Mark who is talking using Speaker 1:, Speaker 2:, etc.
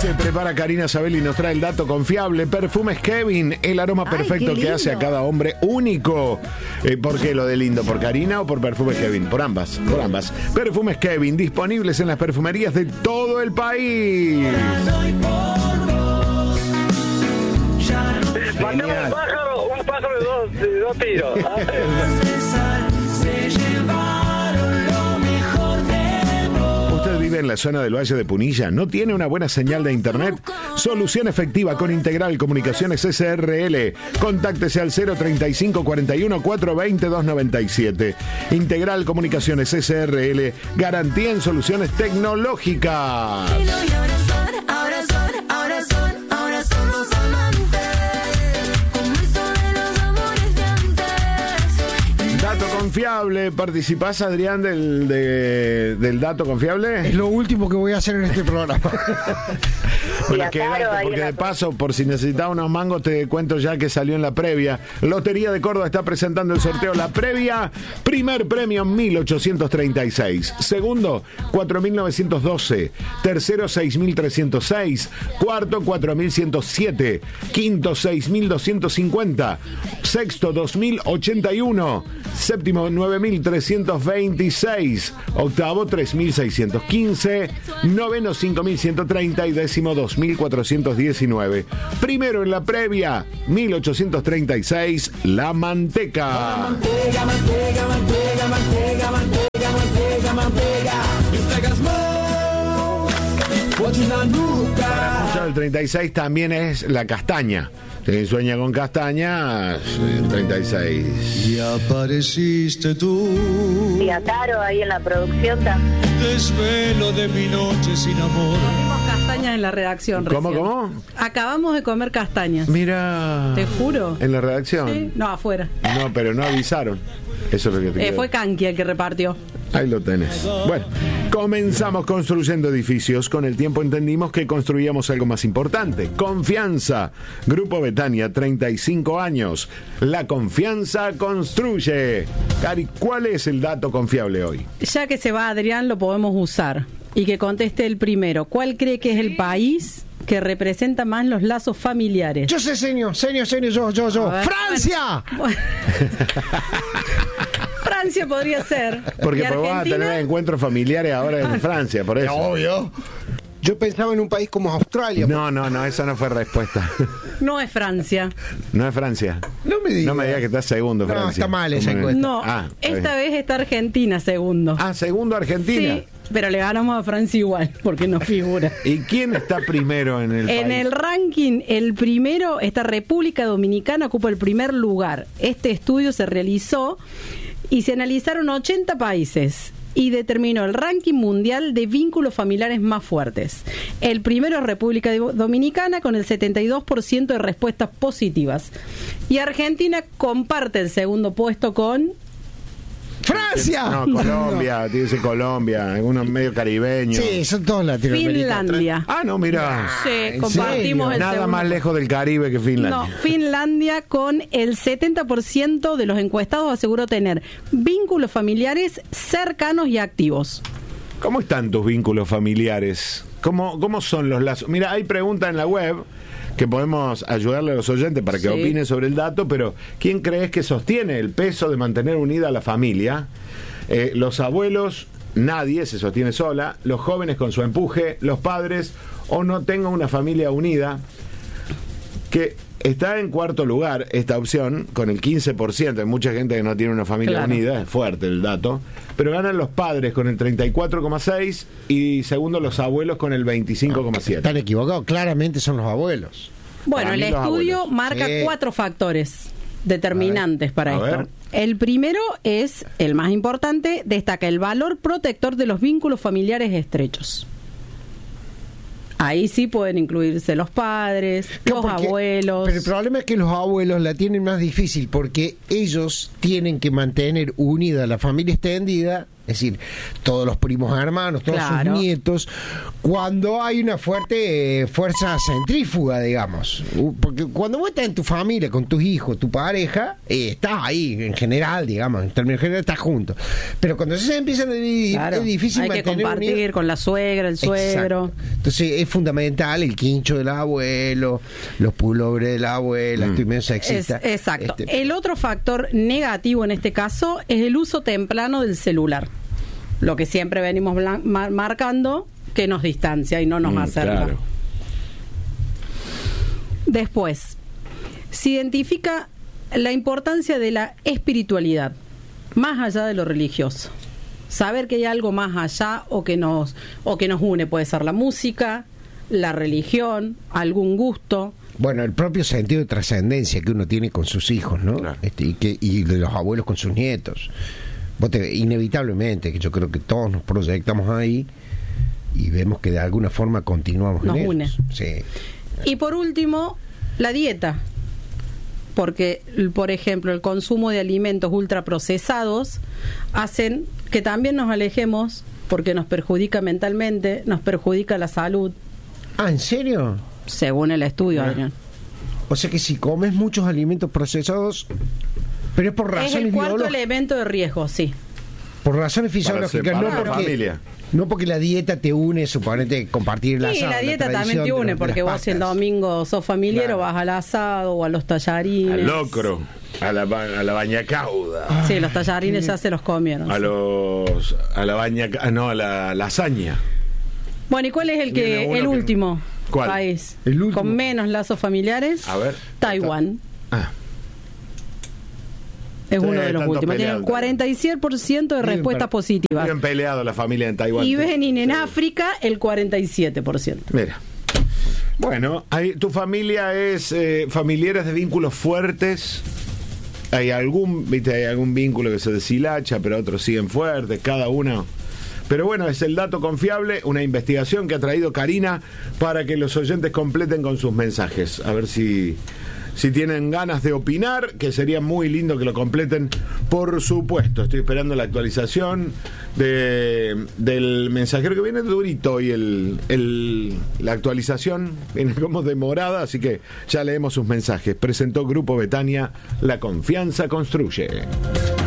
Speaker 1: Prepara Karina Sabel y nos trae el dato confiable. Perfumes Kevin, el aroma perfecto que hace a cada hombre único. ¿Por qué lo de lindo? ¿Por Karina o por Perfumes Kevin? Por ambas, por ambas. Perfumes Kevin, disponibles en las perfumerías de todo el país.
Speaker 2: Matamos un pájaro de dos tiros.
Speaker 1: ¿Usted vive en la zona del Valle de Punilla? ¿No tiene una buena señal de internet? Solución efectiva con Integral Comunicaciones SRL. Contáctese al 035 41 420 297. Integral Comunicaciones SRL. Garantía en soluciones tecnológicas.
Speaker 3: Ahora son los amantes, como eso de los amores de antes.
Speaker 1: Dato confiable. ¿Participás, Adrián, del dato confiable?
Speaker 4: Es lo último que voy a hacer en este programa.
Speaker 1: Bueno, quédate, porque de paso, por si necesitas unos mangos, te cuento ya que salió en la previa. Lotería de Córdoba está presentando el sorteo La Previa. Primer premio, 1.836. Segundo, 4.912. Tercero, 6.306. Cuarto, 4.107. Quinto, 6.250. Sexto, 2.081. Séptimo, 9.326. Octavo, 3.615. Noveno, 5.130. Y décimo, 2.419. Primero en la previa, 1.836, La Manteca.
Speaker 3: Mantega, mantega, mantega, mantega, mantega, mantega, mantega.
Speaker 1: Para muchos el 36 también es la castaña. Si sueña con castaña, el 36.
Speaker 5: Y apareciste tú.
Speaker 6: Y a Caro ahí en la producción también.
Speaker 5: Desvelo de mi noche sin amor.
Speaker 7: Comimos castañas en la redacción.
Speaker 1: ¿Cómo,
Speaker 7: recién.
Speaker 1: cómo?
Speaker 7: Acabamos de comer castañas.
Speaker 1: Mira.
Speaker 7: Te juro.
Speaker 1: ¿En la redacción?
Speaker 7: Sí. No, afuera.
Speaker 1: No, pero no avisaron. Eso es lo que te quiero.
Speaker 7: Fue Kanki el que repartió.
Speaker 1: Ahí lo tenés. Bueno, comenzamos construyendo edificios. Con el tiempo entendimos que construíamos algo más importante. Confianza. Grupo Betania, 35 años. La confianza construye. Cari, ¿cuál es el dato confiable hoy?
Speaker 7: Ya que se va Adrián, lo podemos usar. Y que conteste el primero. ¿Cuál cree que es el país que representa más los lazos familiares?
Speaker 4: Yo sé, señor, yo.
Speaker 7: Ver,
Speaker 4: ¡Francia!
Speaker 7: Bueno. Francia podría ser.
Speaker 1: Porque
Speaker 7: ¿Y
Speaker 1: vas a
Speaker 7: Argentina?
Speaker 1: tener encuentros familiares ahora en Francia, por eso.
Speaker 4: Obvio. Yo pensaba en un país como Australia.
Speaker 1: No, esa no fue respuesta.
Speaker 7: No es Francia.
Speaker 1: No es Francia.
Speaker 4: No me digas.
Speaker 1: No me digas que está segundo,
Speaker 4: No,
Speaker 1: Francia.
Speaker 4: está mal esa
Speaker 1: ¿Cómo
Speaker 4: encuesta.
Speaker 7: No,
Speaker 1: Ah, está
Speaker 7: esta
Speaker 1: bien.
Speaker 7: vez está Argentina segundo.
Speaker 1: Segundo Argentina.
Speaker 7: Sí, pero le ganamos a Francia igual, porque no figura.
Speaker 1: ¿Y quién está primero en el país?
Speaker 7: En el ranking, el primero, esta República Dominicana ocupa el primer lugar. Este estudio se realizó y se analizaron 80 países y determinó el ranking mundial de vínculos familiares más fuertes. El primero es República Dominicana con el 72% de respuestas positivas. Y Argentina comparte el segundo puesto con...
Speaker 4: ¡Francia!
Speaker 1: No, Colombia, dice Colombia, algunos medio caribeños.
Speaker 4: Sí, son todos latinoamericanos.
Speaker 7: Finlandia.
Speaker 1: No, mira.
Speaker 7: Sí, compartimos el
Speaker 1: Nada
Speaker 7: segundo.
Speaker 1: más lejos del Caribe que Finlandia.
Speaker 7: No, Finlandia con el 70% de los encuestados aseguró tener vínculos familiares cercanos y activos.
Speaker 1: ¿Cómo están tus vínculos familiares? ¿Cómo son los lazos? Mira, hay preguntas en la web que podemos ayudarle a los oyentes para que
Speaker 7: Sí.
Speaker 1: opinen sobre el dato, pero ¿quién crees que sostiene el peso de mantener unida a la familia? Los abuelos, nadie se sostiene sola, los jóvenes con su empuje, los padres, o no tengo una familia unida, que está en cuarto lugar esta opción, con el 15%, hay mucha gente que no tiene una familia
Speaker 7: Claro.
Speaker 1: unida, es fuerte el dato, pero ganan los padres con el 34,6% y segundo los abuelos con el 25,7%.
Speaker 4: Están equivocados, claramente son los abuelos.
Speaker 7: Bueno,
Speaker 1: Para
Speaker 7: el
Speaker 1: mí los
Speaker 7: estudio
Speaker 1: abuelos.
Speaker 7: marca
Speaker 4: Sí.
Speaker 7: 4 factores determinantes para
Speaker 1: A
Speaker 7: esto.
Speaker 1: ver.
Speaker 7: El primero es, el más importante, destaca el valor protector de los vínculos familiares estrechos. Ahí sí pueden incluirse los padres, los
Speaker 4: Porque-
Speaker 7: abuelos.
Speaker 4: Pero el problema es que los abuelos la tienen más difícil porque ellos tienen que mantener unida la familia extendida es decir, todos los primos hermanos, todos
Speaker 7: Claro.
Speaker 4: sus nietos, cuando hay una fuerte fuerza centrífuga, digamos. Porque cuando vos estás en tu familia, con tus hijos, tu pareja, estás ahí, en general, digamos, en términos generales estás juntos. Pero cuando se empiezan a dividir,
Speaker 7: Claro,
Speaker 4: es difícil
Speaker 7: hay que
Speaker 4: mantener
Speaker 7: compartir
Speaker 4: unido.
Speaker 7: con la suegra, el suegro.
Speaker 4: Exacto. Entonces es fundamental el quincho del abuelo, los pulobres de la abuela, estoy medio sexista.
Speaker 7: Exacto. El otro factor negativo en este caso es el uso temprano del celular. Lo que siempre venimos marcando, que nos distancia y no nos acerca.
Speaker 1: Claro.
Speaker 7: Después, se identifica la importancia de la espiritualidad, más allá de lo religioso. Saber que hay algo más allá o que nos une, puede ser la música, la religión, algún gusto.
Speaker 4: Bueno, el propio sentido de trascendencia que uno tiene con sus hijos, ¿no?
Speaker 1: Claro.
Speaker 4: Y de los abuelos con sus nietos. Inevitablemente, que yo creo que todos nos proyectamos ahí y vemos que de alguna forma continuamos
Speaker 7: Nos
Speaker 4: en
Speaker 7: une.
Speaker 4: ellos. Sí.
Speaker 7: Y por último, la dieta. Porque, por ejemplo, el consumo de alimentos ultraprocesados hacen que también nos alejemos porque nos perjudica mentalmente, nos perjudica la salud,
Speaker 4: Ah, ¿en serio?
Speaker 7: según el estudio, Adrián.
Speaker 4: O sea que si comes muchos alimentos procesados, pero es por
Speaker 7: Es
Speaker 4: razones
Speaker 7: el cuarto
Speaker 4: biológicas,
Speaker 7: elemento de riesgo, sí.
Speaker 4: por razones fisiológicas,
Speaker 1: separar
Speaker 4: no
Speaker 1: la
Speaker 4: porque,
Speaker 1: familia.
Speaker 4: no porque la dieta te une, suponete, compartir el
Speaker 7: Sí,
Speaker 4: asado.
Speaker 7: la dieta también te une, porque vos el domingo sos familiar
Speaker 4: Claro.
Speaker 7: o vas al asado o a los tallarines.
Speaker 1: Al locro, a la bañacauda,
Speaker 7: Sí, los tallarines ya se los comieron.
Speaker 1: a la lasaña.
Speaker 7: Bueno, ¿y cuál es el
Speaker 1: Viene uno
Speaker 7: el
Speaker 1: que-
Speaker 7: último
Speaker 1: ¿Cuál?
Speaker 7: país
Speaker 4: El último.
Speaker 7: con menos lazos familiares?
Speaker 1: A ver.
Speaker 7: Taiwán.
Speaker 1: Ah,
Speaker 7: Es
Speaker 1: Sí,
Speaker 7: uno de los
Speaker 1: tanto
Speaker 7: últimos. Tiene
Speaker 1: peleado.
Speaker 7: 47% de
Speaker 4: Bien,
Speaker 7: respuestas
Speaker 4: pero-
Speaker 7: positivas.
Speaker 1: bien peleado la familia en Taiwán.
Speaker 7: Y Benin en
Speaker 1: Sí.
Speaker 7: África, el 47%.
Speaker 1: Mira. Bueno, ¿tu familia es familiares de vínculos fuertes? Hay algún vínculo que se deshilacha, pero otros siguen fuertes, cada uno. Pero bueno, es el dato confiable, una investigación que ha traído Karina para que los oyentes completen con sus mensajes. A ver si tienen ganas de opinar, que sería muy lindo que lo completen, por supuesto. Estoy esperando la actualización del mensajero, que viene durito, y la actualización viene como demorada, así que ya leemos sus mensajes. Presentó Grupo Betania, La Confianza Construye.